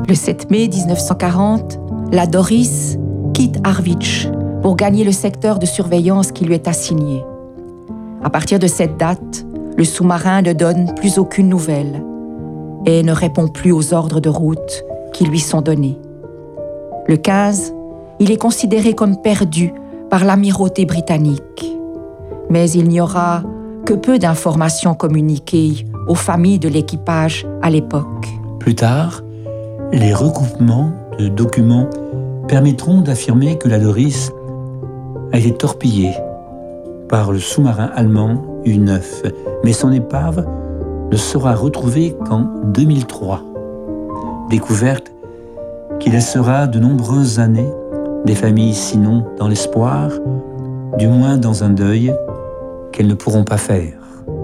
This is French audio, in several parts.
Le 7 mai 1940, la Doris quitte Harwich pour gagner le secteur de surveillance qui lui est assigné. À partir de cette date, le sous-marin ne donne plus aucune nouvelle et ne répond plus aux ordres de route qui lui sont donnés. Le 15, il est considéré comme perdu par l'amirauté britannique. Mais il n'y aura que peu d'informations communiquées aux familles de l'équipage à l'époque. Plus tard, les recoupements de documents permettront d'affirmer que la Doris a été torpillée par le sous-marin allemand U-9, mais son épave ne sera retrouvée qu'en 2003. Découverte qui laissera de nombreuses années des familles, sinon dans l'espoir, du moins dans un deuil qu'elles ne pourront pas faire.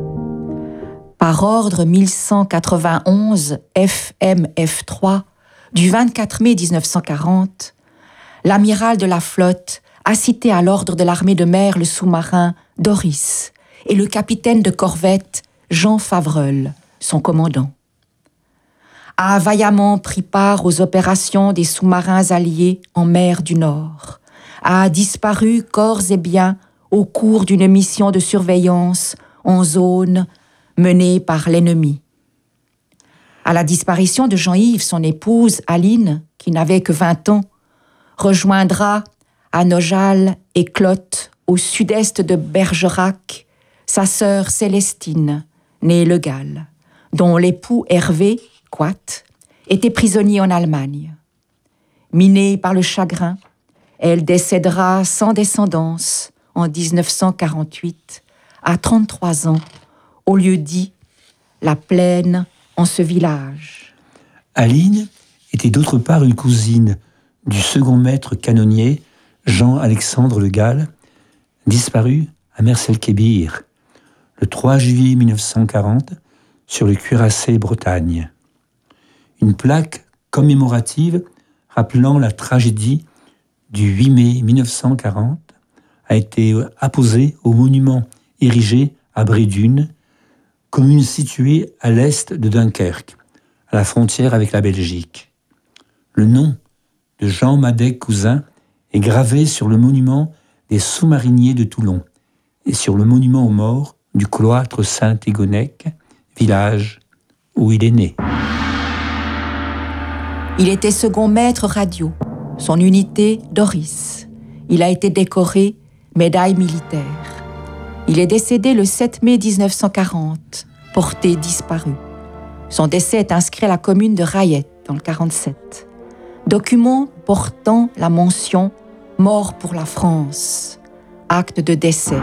Par ordre 1191 FMF3 du 24 mai 1940, l'amiral de la flotte a cité à l'ordre de l'armée de mer le sous-marin Doris et le capitaine de corvette Jean Favreul, son commandant. A vaillamment pris part aux opérations des sous-marins alliés en mer du Nord, a disparu corps et biens au cours d'une mission de surveillance en zone menée par l'ennemi. À la disparition de Jean-Yves, son épouse, Aline, qui n'avait que 20 ans, rejoindra à Nojal et Clotte, au sud-est de Bergerac, sa sœur Célestine, née Le Gall, dont l'époux Hervé, Quat, était prisonnier en Allemagne. Minée par le chagrin, elle décédera sans descendance en 1948, à 33 ans, au lieu dit La Plaine, en ce village. Aline était d'autre part une cousine du second maître canonnier Jean-Alexandre Le Gall, disparu à Mers-el-Kébir le 3 juillet 1940 sur le cuirassé Bretagne. Une plaque commémorative rappelant la tragédie du 8 mai 1940 a été apposée au monument érigé à Brédune, commune située à l'est de Dunkerque, à la frontière avec la Belgique. Le nom de Jean Madec Cousin est gravé sur le monument des sous-mariniers de Toulon et sur le monument aux morts du cloître Saint-Égonec, village où il est né. Il était second maître radio, son unité Doris. Il a été décoré médaille militaire. Il est décédé le 7 mai 1940, porté disparu. Son décès est inscrit à la commune de Rayette, dans le 47. Document portant la mention « Mort pour la France », acte de décès.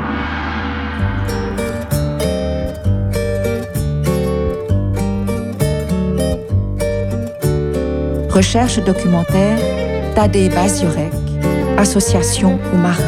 Recherche documentaire, Tadej Baziorek, Association aux marins.